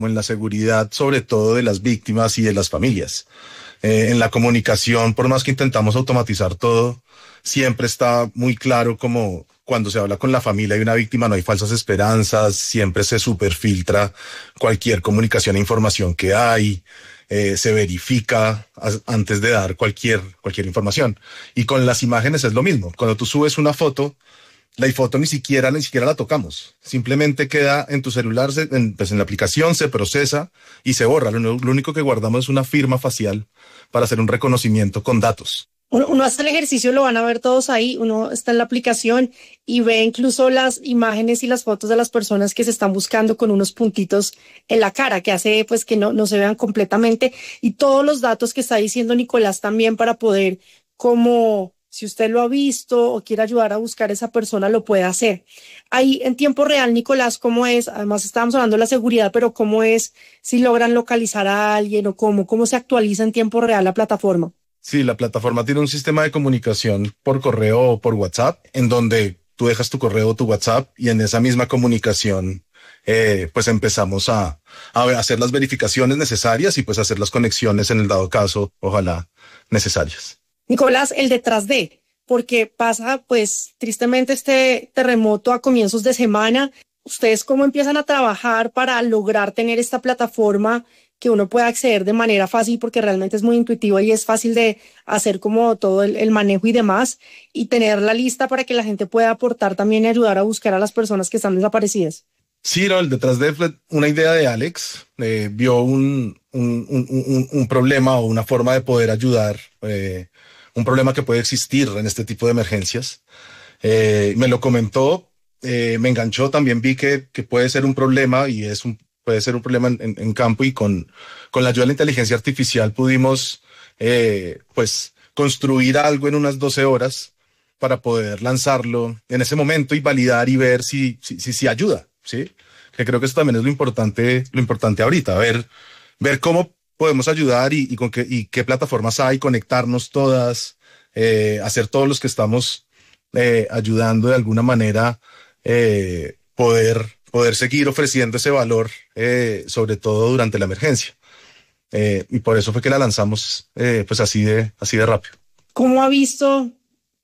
como en la seguridad, sobre todo de las víctimas y de las familias. En la comunicación, por más que intentamos automatizar todo, siempre está muy claro como cuando se habla con la familia de una víctima no hay falsas esperanzas, siempre se superfiltra cualquier comunicación e información que hay, se verifica antes de dar cualquier información. Y con las imágenes es lo mismo. Cuando tú subes una foto, la foto ni siquiera la tocamos. Simplemente queda en tu celular, pues en la aplicación se procesa y se borra. Lo único que guardamos es una firma facial para hacer un reconocimiento con datos. Uno hace el ejercicio, lo van a ver todos ahí, uno está en la aplicación y ve incluso las imágenes y las fotos de las personas que se están buscando con unos puntitos en la cara, que hace pues que no se vean completamente, y todos los datos que está diciendo Nicolás también para poder, como si usted lo ha visto o quiere ayudar a buscar a esa persona, lo puede hacer. Ahí en tiempo real, Nicolás, ¿cómo es? Además estábamos hablando de la seguridad, pero ¿cómo es si logran localizar a alguien o cómo se actualiza en tiempo real la plataforma? Sí, la plataforma tiene un sistema de comunicación por correo o por WhatsApp, en donde tú dejas tu correo o tu WhatsApp y en esa misma comunicación pues empezamos a hacer las verificaciones necesarias y pues hacer las conexiones en el dado caso, ojalá necesarias. Nicolás, el detrás de, porque pasa pues tristemente este terremoto a comienzos de semana. ¿Ustedes cómo empiezan a trabajar para lograr tener esta plataforma que uno pueda acceder de manera fácil, porque realmente es muy intuitiva y es fácil de hacer como todo el manejo y demás, y tener la lista para que la gente pueda aportar también y ayudar a buscar a las personas que están desaparecidas? Sí, no, el detrás de fue una idea de Alex, vio un problema o una forma de poder ayudar, un problema que puede existir en este tipo de emergencias. Me lo comentó, me enganchó, también vi que puede ser un problema y puede ser un problema en campo y con la ayuda de la inteligencia artificial pudimos pues construir algo en unas 12 horas para poder lanzarlo en ese momento y validar y ver si ayuda, ¿sí? Que creo que eso también es lo importante ahorita, ver cómo podemos ayudar y qué plataformas hay, conectarnos todas, hacer todos los que estamos ayudando de alguna manera, poder seguir ofreciendo ese valor, sobre todo durante la emergencia. Y por eso fue que la lanzamos pues así de rápido. ¿Cómo ha visto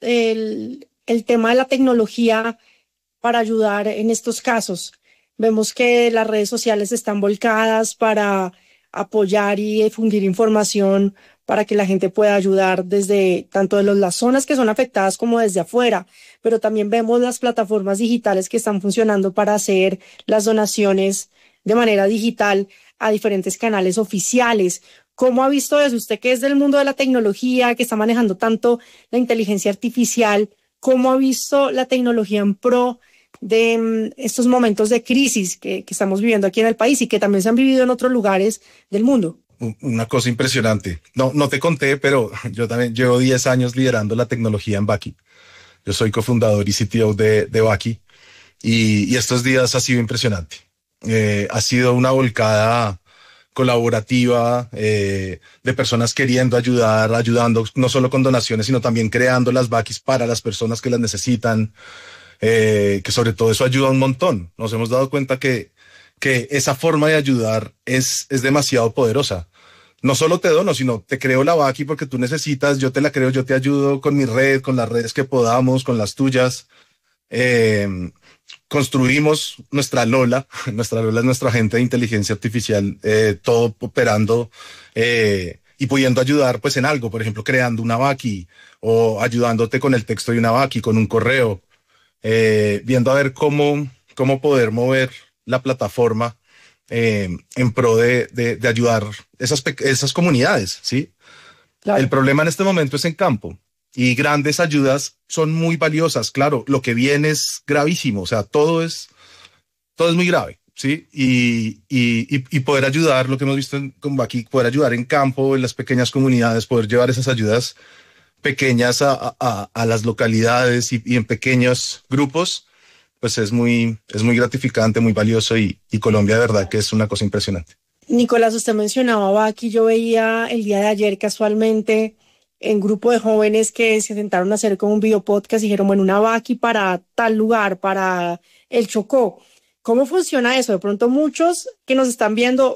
el tema de la tecnología para ayudar en estos casos? Vemos que las redes sociales están volcadas para apoyar y difundir información para que la gente pueda ayudar desde tanto de las zonas que son afectadas como desde afuera, pero también vemos las plataformas digitales que están funcionando para hacer las donaciones de manera digital a diferentes canales oficiales. ¿Cómo ha visto eso? Usted que es del mundo de la tecnología, que está manejando tanto la inteligencia artificial, ¿cómo ha visto la tecnología en pro de estos momentos de crisis que estamos viviendo aquí en el país y que también se han vivido en otros lugares del mundo? Una cosa impresionante. No te conté, pero yo también llevo 10 años liderando la tecnología en Baki. Yo soy cofundador y CTO de Baki y estos días ha sido impresionante. Ha sido una volcada colaborativa, de personas queriendo ayudar, ayudando no solo con donaciones, sino también creando las Bakis para las personas que las necesitan, que sobre todo eso ayuda un montón. Nos hemos dado cuenta que esa forma de ayudar es demasiado poderosa. No solo te dono, sino te creo la Baki porque tú necesitas, yo te la creo, yo te ayudo con mi red, con las redes que podamos, con las tuyas. Eh, Construimos nuestra Lola, nuestra Lola es nuestra agente de inteligencia artificial, todo operando y pudiendo ayudar pues en algo, por ejemplo, creando una Baki o ayudándote con el texto de una Baki, con un correo, viendo a ver cómo poder mover la plataforma en pro de ayudar esas comunidades, ¿sí? El Claro. problema en este momento es en campo y grandes ayudas son muy valiosas. Claro, lo que viene es gravísimo, o sea, todo es muy grave, ¿sí? Y poder ayudar, lo que hemos visto con aquí, poder ayudar en campo, en las pequeñas comunidades, poder llevar esas ayudas pequeñas a las localidades y en pequeños grupos, pues es muy gratificante, muy valioso y Colombia de verdad que es una cosa impresionante. Nicolás, usted mencionaba Baki, yo veía el día de ayer casualmente en grupo de jóvenes que se sentaron a hacer como un video podcast y dijeron, bueno, una Baki para tal lugar, para el Chocó. ¿Cómo funciona eso? De pronto muchos que nos están viendo